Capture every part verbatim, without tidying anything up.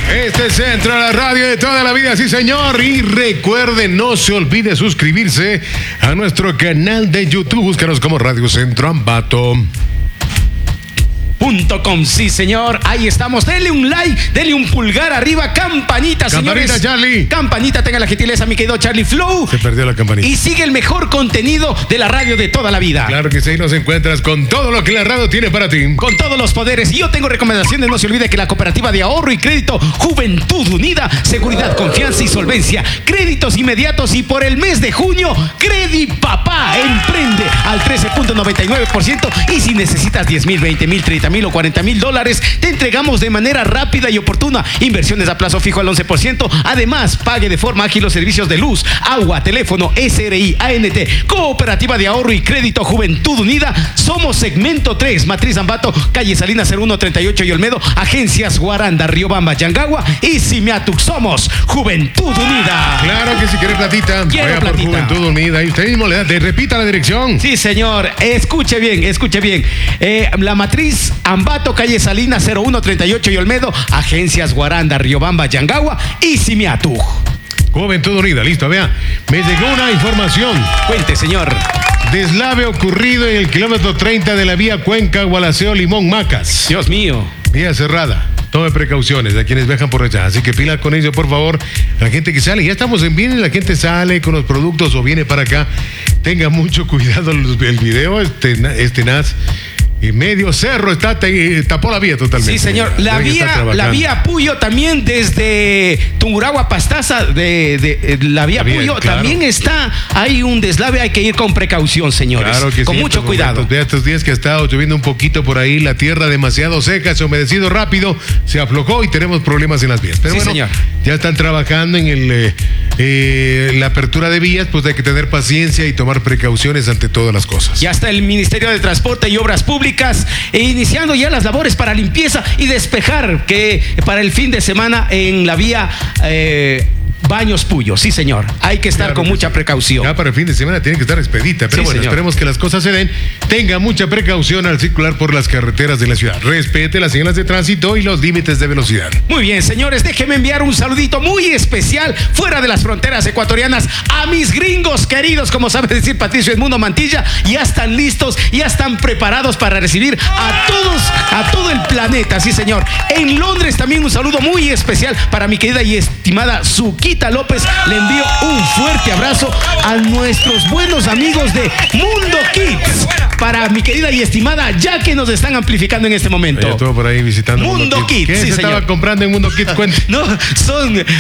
Este es Centro de la Radio de toda la vida, sí señor. Y recuerde, no se olvide suscribirse a nuestro canal de YouTube. Búscanos como Radio Centro Ambato. Punto com, sí señor, ahí estamos. Denle un like, denle un pulgar arriba, campanita, señores. Campanita, Charlie. Campanita, tenga la gentileza, mi querido Charlie Flow. Se perdió la campanita. Y sigue el mejor contenido de la radio de toda la vida. Claro que sí, nos encuentras con todo lo que la radio tiene para ti. Con todos los poderes. Y yo tengo recomendaciones, no se olvide que la Cooperativa de Ahorro y Crédito Juventud Unida, seguridad, confianza y solvencia, créditos inmediatos y por el mes de junio, Credipapá, emprende al trece punto noventa y nueve por ciento y si necesitas diez mil, veinte mil, treinta mil o cuarenta mil dólares, te entregamos de manera rápida y oportuna. Inversiones a plazo fijo al once por ciento. Además, pague de forma ágil los servicios de luz, agua, teléfono, S R I, A N T, Cooperativa de Ahorro y Crédito Juventud Unida. Somos segmento tres, Matriz Ambato, calle Salinas cero uno treinta y ocho y Olmedo, agencias Guaranda, Riobamba, Yangagua y Simiatuk. Somos Juventud Unida. Claro que si quiere platita, Quiero vaya platita. por Juventud Unida y usted mismo le da, le repita la dirección. Sí, señor. Escuche bien, escuche bien. Eh, la Matriz Ambato, calle Salinas cero uno treinta y ocho y Olmedo, agencias Guaranda, Riobamba, Yangagua y Simiatuk. Juventud Unida, listo, vea. Me llegó una información. Cuente, señor. Deslave ocurrido en el kilómetro treinta de la vía Cuenca, Gualaceo, Limón, Macas. Dios mío. Vía cerrada. Tome precauciones a quienes viajan por allá. Así que pila con ello, por favor. La gente que sale, ya estamos en bien, la gente sale con los productos o viene para acá. Tenga mucho cuidado. El video este, este Naz. Y medio cerro está, te, tapó la vía totalmente. Sí, señor. La vía, la vía Puyo también desde Tungurahua, Pastaza, de, de, de la vía Bien, Puyo claro. también está. Hay un deslave, hay que ir con precaución, señores. Claro que con sí, mucho cuidado. Momentos, vea estos días que ha estado lloviendo un poquito por ahí, la tierra demasiado seca, se ha humedecido rápido, se aflojó y tenemos problemas en las vías. Pero Sí, bueno, señor. ya están trabajando en el, eh, eh, la apertura de vías, pues hay que tener paciencia y tomar precauciones ante todas las cosas. Ya está el Ministerio de Transporte y Obras Públicas e iniciando ya las labores para limpieza y despejar que para el fin de semana en la vía eh, Baños Puyo. Sí, señor. Hay que estar Claro con que mucha sí. precaución. Ya para el fin de semana tiene que estar expedita. Pero Sí, bueno, señor. esperemos que las cosas se den. Tenga mucha precaución al circular por las carreteras de la ciudad. Respete las señales de tránsito y los límites de velocidad. Muy bien, señores, déjenme enviar un saludito muy especial fuera de las fronteras ecuatorianas a mis gringos queridos, como sabe decir Patricio Edmundo Mantilla. Ya están listos, ya están preparados para recibir a todos, a todo el planeta, sí, señor. En Londres también un saludo muy especial para mi querida y estimada Suquita López. Le envío un fuerte abrazo a nuestros buenos amigos de Mundo Kids. Para mi querida y estimada, ya que nos están amplificando en este momento. Ya estuvo por ahí visitando Mundo Kids, ¿Qué sí, se señor. estaba comprando en Mundo Kids? Cuente. No, son eh,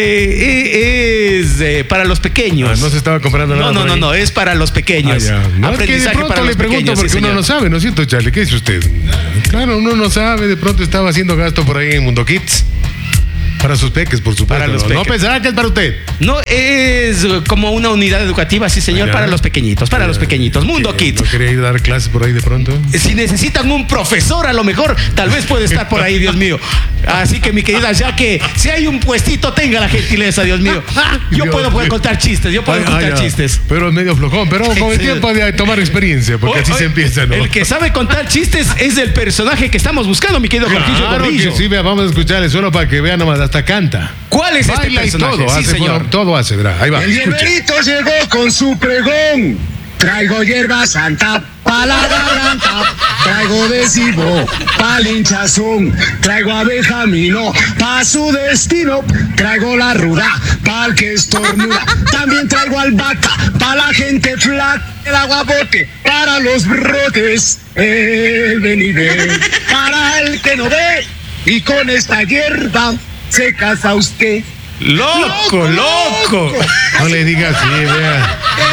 eh, es eh, para los pequeños. Ah, no se estaba comprando nada. No, no, por no, ahí. no, es para los pequeños. Ah, ya. No, es que de Aprendizaje pronto para le los pregunto pequeños, porque sí, uno señor. no sabe, ¿no es cierto, Charlie? ¿Qué dice usted? Claro, uno no sabe, de pronto estaba haciendo gasto por ahí en Mundo Kids. Para sus peques, por supuesto. Para los no, peques. no pensará que es para usted. No, es como una unidad educativa, sí, señor, Ah, ya. para los pequeñitos, para los pequeñitos. Mundo ¿Qué? Kids. ¿No quería ir a dar clases por ahí de pronto? Si necesitan un profesor, a lo mejor, tal vez puede estar por ahí, Dios mío. Así que, mi querida, ya que si hay un puestito, tenga la gentileza, Dios mío. Yo Dios puedo, puedo mío. contar chistes, yo puedo Ay, contar ay, ya. chistes. Pero es medio flojón, pero con el Sí. tiempo hay de tomar experiencia, porque O- así o- se empieza, ¿no? El que sabe contar chistes es el personaje que estamos buscando, mi querido Jorgillo Claro Gordillo. que sí, vea, vamos a escucharle solo para que vean nomás, hasta canta. ¿Cuál es este Baila y personaje? todo, Sí, hace, señor. bueno, todo hace, verá, ahí va. El escuche. hierberito llegó con su pregón. Traigo hierba santa pa' la garganta. Traigo adhesivo pa' el hinchazón. Traigo abejamino pa' su destino. Traigo la ruda pa' el que estornuda. También traigo albahaca pa' la gente flaca. El aguabote para los brotes. El venidero para el que no ve. Y con esta hierba se casa usted. Loco, loco. No le diga así, vea.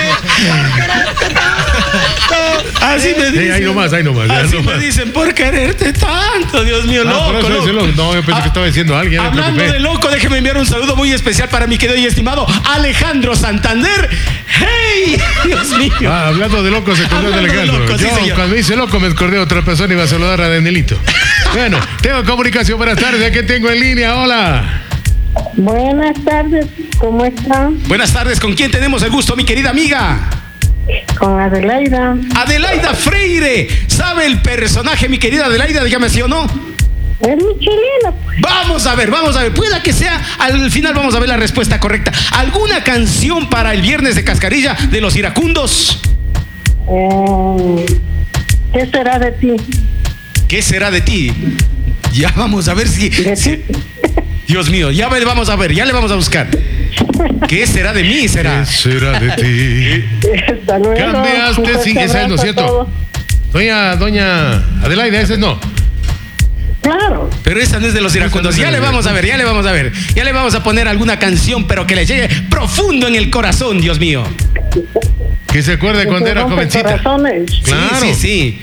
Así me Sí, dicen. ahí nomás, ahí nomás. ya Así nomás. me dicen, por quererte tanto, Dios mío, Ah, por loco, eso dice loco. loco. No, yo pensé que estaba diciendo alguien, ya me Hablando preocupé. de loco, déjeme enviar un saludo muy especial para mi querido y estimado Alejandro Santander. ¡Hey! Dios mío. Ah, hablando de loco, se acordó de Hablando de Alejandro. loco, sí, Yo, señor. cuando dice loco, me acordé de otra persona y iba a saludar a Danielito. Bueno, tengo comunicación. Buenas tardes, ¿a quién tengo en línea? Hola. Buenas tardes, ¿cómo están? Buenas tardes, ¿con quién tenemos el gusto, mi querida amiga? Con Adelaida. Adelaida Freire. ¿Sabe el personaje, mi querida Adelaida? Dígame sí o no. Es Michelina, pues. Vamos a ver, vamos a ver. Pueda que sea, al final vamos a ver la respuesta correcta. ¿Alguna canción para el viernes de cascarilla de los iracundos? Eh, ¿Qué será de ti? ¿Qué será de ti? Ya vamos a ver si... ¿De si- ti? Dios mío, ya le vamos a ver, ya le vamos a buscar. ¿Qué será de mí? ¿Será? ¿Qué será de ti? Hasta luego. Cambiaste Un fuerte sin que sea, ¿no es abrazo a cierto? todos. Doña, doña Adelaida, ese no. Claro. Pero esa no es de los iracundos. Ya le vamos a ver, ya le vamos a ver. Ya le vamos a poner alguna canción, pero que le llegue profundo en el corazón, Dios mío. Que se acuerde cuando Que era rompe jovencita. corazones. Claro. Sí, sí, sí.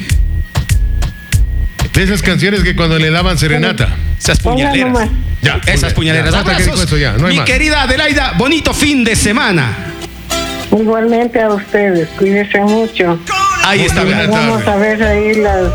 De esas canciones que cuando le daban serenata. Esas Ponga puñaleras. nomás. Ya, Esas puñaleras. ya, basta que dijo Abrazos. eso ya, no hay Mi más. querida Adelaida, bonito fin de semana. Igualmente a ustedes. Cuídense mucho. Ahí está. Buenas ¿verdad? Vamos a ver ahí las,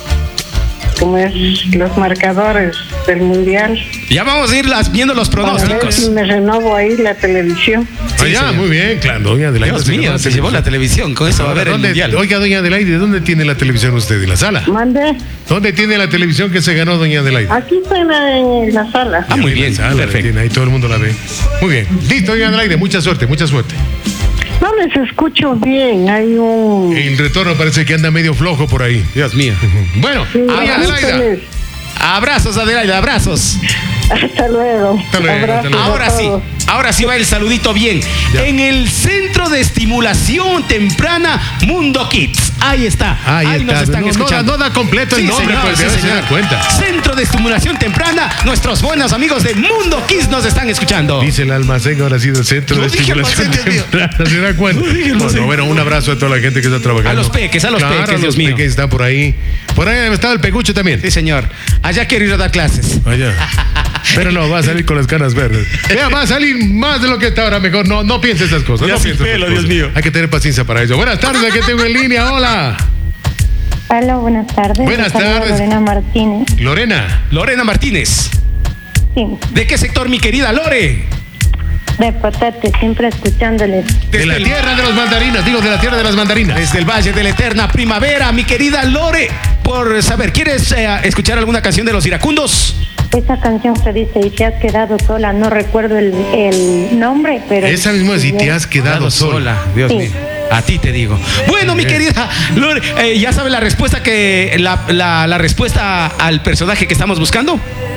como es, los marcadores del mundial. Ya vamos a ir las- viendo los A ver si pronósticos. me renovo ahí la televisión. Ah, ya, señor. muy bien, claro, doña Adelaida. Dios se mío, ganó se llevó la televisión. Con eso va a ver el ¿Dónde- mundial. Oiga, doña Adelaida, ¿dónde tiene la televisión usted? ¿En la sala? Mande. ¿Dónde tiene la televisión que se ganó doña Adelaida? Aquí está en la, en la sala. Ah, muy En la bien, sala, la perfecto. tiene, ahí todo el mundo la ve. Muy bien. Listo, doña Adelaida, mucha suerte, mucha suerte. No les escucho bien. Hay un. El retorno parece que anda medio flojo por ahí. Dios mío. Bueno, Sí, doña Adelaida. escúcheles. Abrazos, Adelaida, abrazos. Hasta luego. Hasta luego, hasta Abrazos luego. a Ahora sí, todos. ahora sí va el saludito bien. Ya. En el Centro de Estimulación Temprana Mundo Kids. Ahí está. Ahí Ahí está. nos están No, no, escuchando. no da completo el Sí, nombre, señor, pues sí, ya se señor. da cuenta. Centro de Estimulación Temprana. Nuestros buenos amigos de Mundo Kids nos están escuchando. Dice el almacén, ahora ha sido el centro No de dije estimulación almacén, Dios mío. temprana. ¿Se da cuenta? No dije almacén. Bueno, bueno, un abrazo a toda la gente que está trabajando. A los peques, a los Claro, peques, a Dios los mío. peques están por ahí. Por ahí debe estar el pecucho también. Sí, señor. Allá quiero ir a dar clases. Vaya. Pero no, va a salir con las canas verdes. Vea, va a salir más de lo que está ahora. Mejor no, no piense estas cosas. Ya no sin piense pelo, estas Dios cosas. mío. Hay que tener paciencia para eso. Buenas tardes, aquí tengo en línea. Hola. Hola, buenas tardes. Buenas Les saluda tardes. Lorena Martínez. Lorena. Lorena Martínez. Sí, ¿De qué sector, mi querida Lore? de Patate, siempre escuchándoles. De la el- tierra de las mandarinas. Digo, de la tierra de las mandarinas. Desde el Valle de la Eterna Primavera, mi querida Lore. Por saber, ¿quieres eh, escuchar alguna canción de los iracundos? Esa canción que dice, y te has quedado sola, no recuerdo el, el nombre, pero... Esa misma es, y te has quedado sola. Dios Sí. mío. A ti te digo. Bueno, mi querida Lore, eh, ¿ya sabe la respuesta que la, la, la respuesta al personaje que estamos buscando?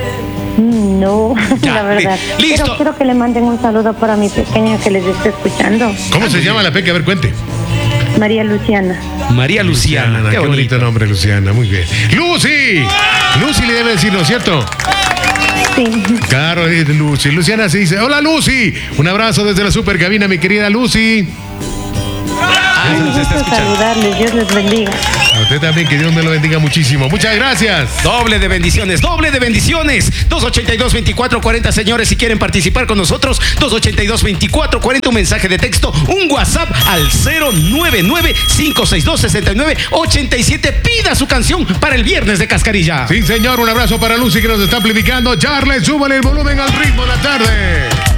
Mm, No, Ya, la verdad. li- listo. Pero quiero que le manden un saludo para mi pequeña que les esté escuchando. ¿Cómo se llama la peque? A ver, cuente. María Luciana. María Luciana. Qué, bonito nombre, Luciana. Muy bien. ¡Lucy! Lucy le debe decir, ¿no es cierto? Sí. Claro, es Lucy. Luciana se dice, hola Lucy. Un abrazo desde la super cabina, mi querida Lucy. Ah, Un nos está gusto escuchando. saludarles, Dios les bendiga. A usted también, que Dios me lo bendiga muchísimo. Muchas gracias. Doble de bendiciones, doble de bendiciones. dos ochenta y dos, veinticuatro cuarenta, señores, si quieren participar con nosotros, dos ochenta y dos, veinticuatro cuarenta, un mensaje de texto, un WhatsApp al cero nueve nueve, cinco seis dos, seis nueve ocho siete. Pida su canción para el viernes de Cascarilla. Sí, señor, un abrazo para Lucy que nos está amplificando. Charles, súbale el volumen al ritmo de la tarde.